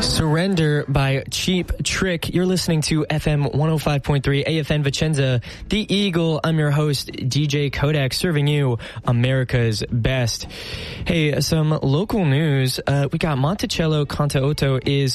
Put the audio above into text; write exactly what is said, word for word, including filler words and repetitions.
Surrender by Cheap Trick. You're listening to F M one oh five point three A F N Vicenza, The Eagle. I'm your host, D J Kodak, serving you America's best. Hey, some local news. Uh, we got Monticello Conteotto is